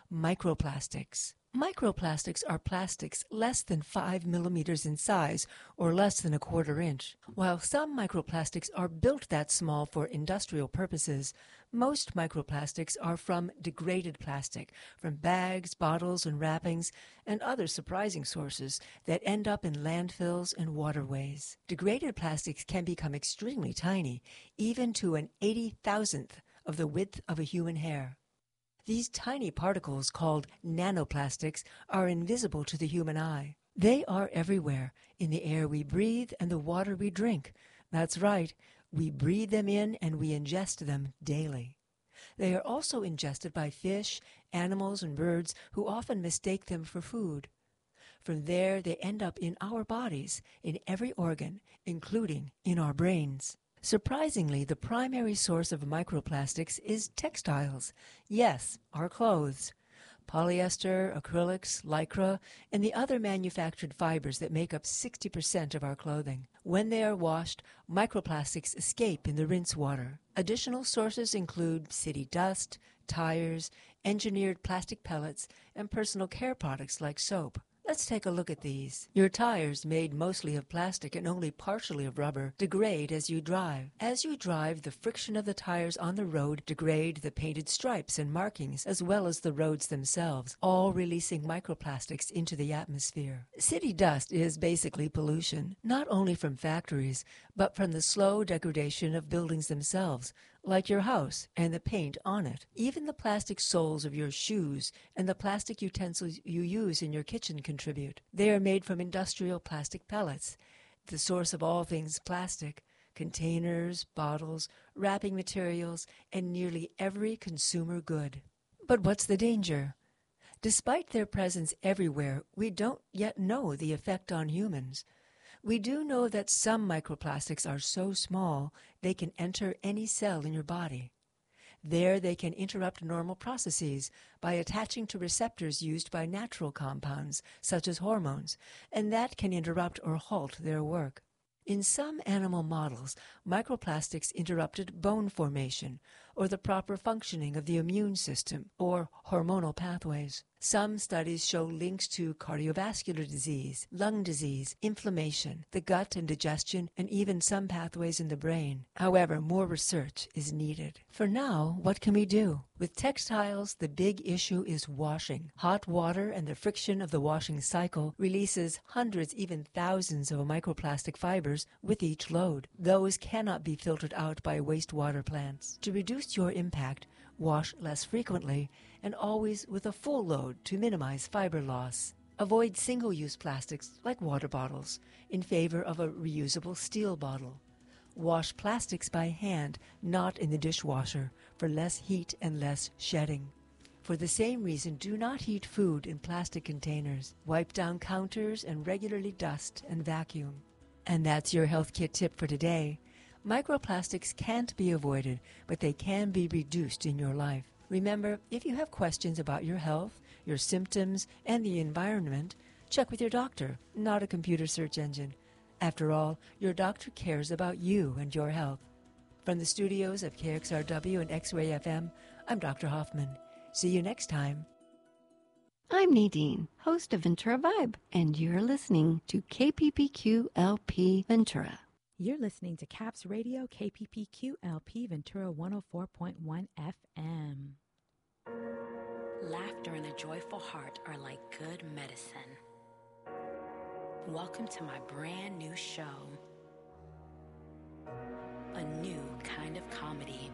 Microplastics. Microplastics are plastics less than 5 millimeters in size, or less than a quarter inch. While some microplastics are built that small for industrial purposes, most microplastics are from degraded plastic, from bags, bottles, and wrappings, and other surprising sources that end up in landfills and waterways. Degraded plastics can become extremely tiny, even to an 80,000th of the width of a human hair. These tiny particles, called nanoplastics, are invisible to the human eye. They are everywhere, in the air we breathe and the water we drink. That's right, we breathe them in and we ingest them daily. They are also ingested by fish, animals, and birds who often mistake them for food. From there, they end up in our bodies, in every organ, including in our brains. Surprisingly, the primary source of microplastics is textiles. Yes, our clothes. Polyester, acrylics, lycra, and the other manufactured fibers that make up 60% of our clothing. When they are washed, microplastics escape in the rinse water. Additional sources include city dust, tires, engineered plastic pellets, and personal care products like soap. Let's take a look at these. Your tires, made mostly of plastic and only partially of rubber, degrade as you drive. As you drive, the friction of the tires on the road degrade the painted stripes and markings, as well as the roads themselves, all releasing microplastics into the atmosphere. City dust is basically pollution, not only from factories, but from the slow degradation of buildings themselves, like your house and the paint on it. Even the plastic soles of your shoes and the plastic utensils you use in your kitchen contribute. They are made from industrial plastic pellets, the source of all things plastic: containers, bottles, wrapping materials, and nearly every consumer good. But what's the danger? Despite their presence everywhere, we don't yet know the effect on humans. We do know that some microplastics are so small they can enter any cell in your body. There they can interrupt normal processes by attaching to receptors used by natural compounds, such as hormones, and that can interrupt or halt their work. In some animal models, microplastics interrupted bone formation, or the proper functioning of the immune system, or hormonal pathways. Some studies show links to cardiovascular disease, lung disease, inflammation, the gut and digestion, and even some pathways in the brain. However, more research is needed. For now, what can we do? With textiles, the big issue is washing. Hot water and the friction of the washing cycle releases hundreds, even thousands of microplastic fibers with each load. Those cannot be filtered out by wastewater plants. To reduce your impact, wash less frequently and always with a full load to minimize fiber loss. Avoid single-use plastics like water bottles in favor of a reusable steel bottle. Wash plastics by hand, not in the dishwasher, for less heat and less shedding. For the same reason, do not heat food in plastic containers. Wipe down counters and regularly dust and vacuum. And that's your health kit tip for today. Microplastics can't be avoided, but they can be reduced in your life. Remember, if you have questions about your health, your symptoms, and the environment, check with your doctor, not a computer search engine. After all, your doctor cares about you and your health. From the studios of KXRW and X-Ray FM, I'm Dr. Hoffman. See you next time. I'm Nadine, host of Ventura Vibe, and you're listening to KPPQ-LP Ventura. You're listening to CAPS Radio, KPPQ-LP Ventura 104.1 FM. Laughter and a joyful heart are like good medicine. Welcome to my brand new show. A new kind of comedy.